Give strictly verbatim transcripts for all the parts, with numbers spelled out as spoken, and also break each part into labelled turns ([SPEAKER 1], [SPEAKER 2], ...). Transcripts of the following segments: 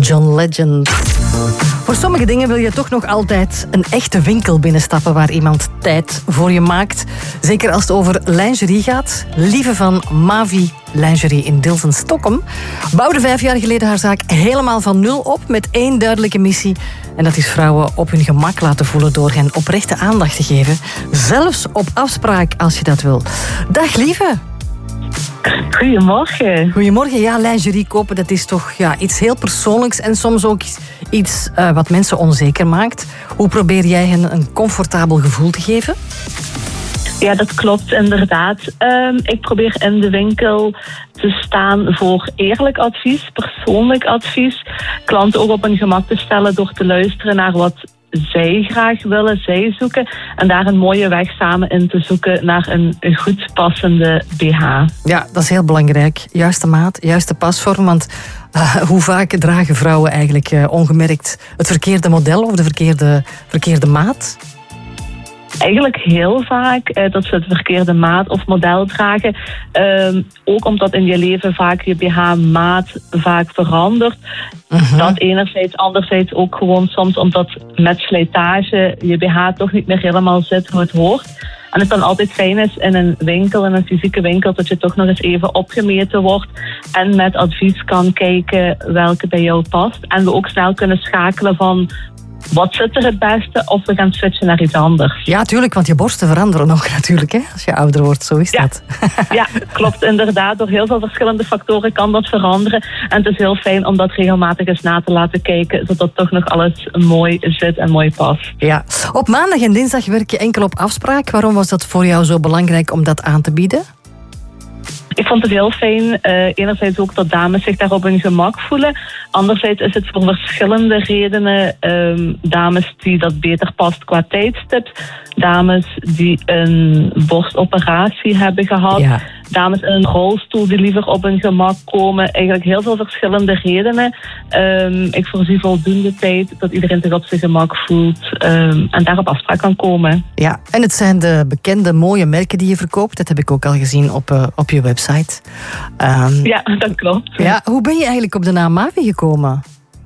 [SPEAKER 1] John Legend. Voor sommige dingen wil je toch nog altijd een echte winkel binnenstappen waar iemand tijd voor je maakt. Zeker als het over lingerie gaat. Lieve van Mavi Lingerie in Dilsen-Stockholm bouwde vijf jaar geleden haar zaak helemaal van nul op met één duidelijke missie. En dat is vrouwen op hun gemak laten voelen door hen oprechte aandacht te geven. Zelfs op afspraak als je dat wil. Dag Lieve.
[SPEAKER 2] Goedemorgen.
[SPEAKER 1] Goedemorgen. Ja, lingerie kopen, dat is toch ja, iets heel persoonlijks en soms ook iets uh, wat mensen onzeker maakt. Hoe probeer jij hen een comfortabel gevoel te geven?
[SPEAKER 2] Ja, dat klopt inderdaad. Um, ik probeer in de winkel te staan voor eerlijk advies, persoonlijk advies. Klanten ook op hun gemak te stellen door te luisteren naar wat zij graag willen, zij zoeken. En daar een mooie weg samen in te zoeken naar een, een goed passende B H.
[SPEAKER 1] Ja, dat is heel belangrijk. Juiste maat, juiste pasvorm. Want uh, hoe vaak dragen vrouwen eigenlijk uh, ongemerkt het verkeerde model of de verkeerde, verkeerde maat?
[SPEAKER 2] Eigenlijk heel vaak eh, dat ze het verkeerde maat of model dragen. Um, ook omdat in je leven vaak je B H-maat vaak verandert. Uh-huh. Dat enerzijds, anderzijds ook gewoon soms omdat met slijtage je B H toch niet meer helemaal zit hoe het hoort. En het dan altijd fijn is in een winkel, in een fysieke winkel, dat je toch nog eens even opgemeten wordt en met advies kan kijken welke bij jou past. En we ook snel kunnen schakelen van wat zit er het beste of we gaan switchen naar iets anders.
[SPEAKER 1] Ja, tuurlijk, want je borsten veranderen nog natuurlijk, hè, als je ouder wordt. Zo is
[SPEAKER 2] ja.
[SPEAKER 1] dat.
[SPEAKER 2] Ja, klopt inderdaad. Door heel veel verschillende factoren kan dat veranderen. En het is heel fijn om dat regelmatig eens na te laten kijken, zodat toch nog alles mooi zit en mooi past.
[SPEAKER 1] Ja. Op maandag en dinsdag werk je enkel op afspraak. Waarom was dat voor jou zo belangrijk om dat aan te bieden?
[SPEAKER 2] Ik vond het heel fijn, uh, enerzijds ook dat dames zich daar op hun gemak voelen. Anderzijds is het voor verschillende redenen. Um, dames die dat beter past qua tijdstip. Dames die een borstoperatie hebben gehad. Ja. Dames in een rolstoel die liever op hun gemak komen. Eigenlijk heel veel verschillende redenen. Um, ik voorzie voldoende tijd dat iedereen zich op zijn gemak voelt. Um, en daar op afspraak kan komen.
[SPEAKER 1] Ja, en het zijn de bekende mooie merken die je verkoopt. Dat heb ik ook al gezien op, uh, op je website. Um,
[SPEAKER 2] ja, dat klopt.
[SPEAKER 1] Ja, hoe ben je eigenlijk op de naam Mavi gekomen?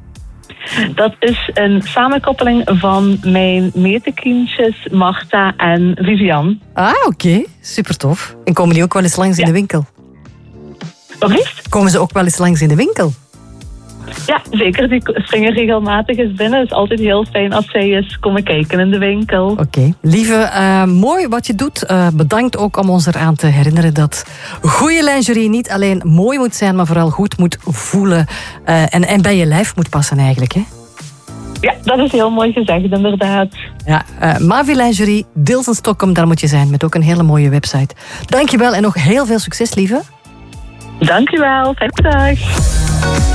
[SPEAKER 2] Dat is een samenkoppeling van mijn metekindjes Marta en Vivian.
[SPEAKER 1] Ah, oké. Okay. Super tof. En komen die ook wel eens langs ja. in de winkel?
[SPEAKER 2] Wat liefst?
[SPEAKER 1] Komen ze ook wel eens langs in de winkel?
[SPEAKER 2] Ja, zeker. Die springen regelmatig eens binnen. Het is altijd heel fijn als zij eens komen kijken in de winkel. Oké.
[SPEAKER 1] Okay. Lieve, uh, mooi wat je doet. Uh, bedankt ook om ons eraan te herinneren dat goede lingerie niet alleen mooi moet zijn, maar vooral goed moet voelen. Uh, en, en bij je lijf moet passen eigenlijk, hè?
[SPEAKER 2] Ja, dat is heel mooi gezegd, inderdaad.
[SPEAKER 1] Ja, uh, Mavi Lingerie, Dilsen-Stockholm, daar moet je zijn. Met ook een hele mooie website. Dankjewel en nog heel veel succes, lieve.
[SPEAKER 2] Dankjewel. Fijne dag.